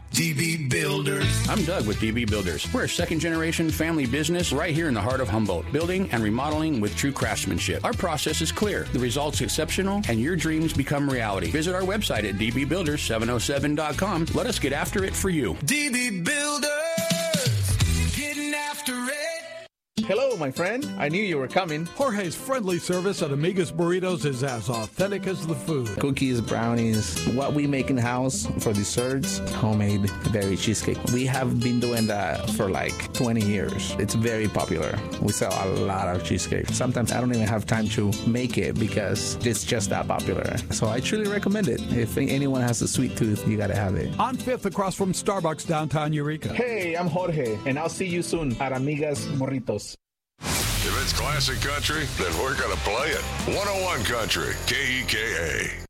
DB Builders. I'm Doug with DB Builders. We're a second-generation family business right here in the heart of Humboldt, building and remodeling with true craftsmanship. Our process is clear, the results exceptional, and your dreams become reality. Visit our website at dbbuilders707.com. Let us get after it for you. DB Builders, getting after it. Hello, my friend. I knew you were coming. Jorge's friendly service at Amiga's Burritos is as authentic as the food. Cookies, brownies, what we make in-house for desserts, homemade berry cheesecake. We have been doing that for like 20 years. It's very popular. We sell a lot of cheesecake. Sometimes I don't even have time to make it because it's just that popular. So I truly recommend it. If anyone has a sweet tooth, you gotta have it. On 5th across from Starbucks downtown Eureka. Hey, I'm Jorge, and I'll see you soon at Amiga's Morritos. If it's classic country, then we're going to play it. 101 Country, KEKA.